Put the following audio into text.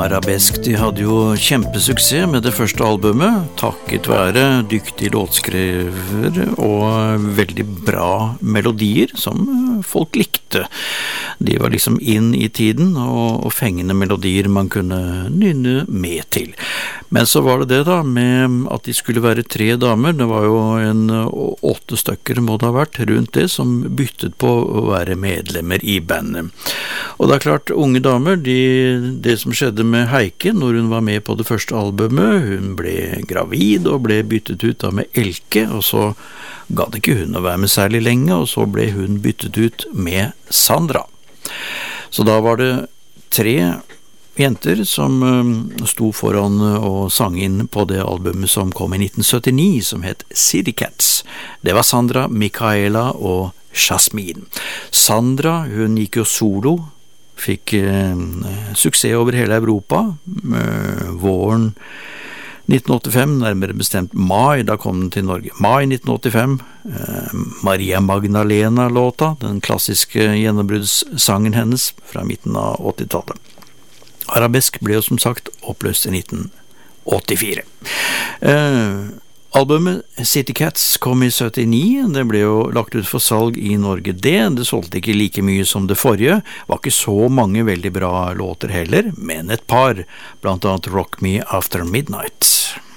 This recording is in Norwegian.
Arabesk, de hadde jo kjempesuksess med det første albumet, takket være dyktig låtskriver og veldig bra melodier som folk likte. De var liksom inn i tiden og fengende melodier man kunne nynne med til. Men så var det da med at de skulle være 3 damer, det var jo 8 stykker må det ha vært rundt det, som byttet på å være medlemmer i bandet. Og det er klart, unge damer, det som skjedde med Heike når hun var med på det første albumet, hun ble gravid og ble byttet ut da med Elke, og så gadd ikke hun å være med særlig lenge, og så ble hun byttet ut med Sandra. Så da var det 3 jenter som sto foran og sang inn på det albumet som kom i 1979, som het City Cats. Det var Sandra, Michaela og Jasmine. Sandra, hun gikk jo solo, fikk suksess over hele Europa. Våren 1985, nærmere bestemt mai, da kom den til Norge. Mai 1985, Maria Magdalena-låta, den klassiske gjennombruddssangen hennes fra midten av 80-tallet. Arabesk ble jo som sagt oppløst i 1984. Albumet City Cats kom i 79, det ble jo lagt ut for salg i Norge det solgte ikke like mye som det forrige, var ikke så mange veldig bra låter heller, men et par, blant annet Rock Me After Midnight.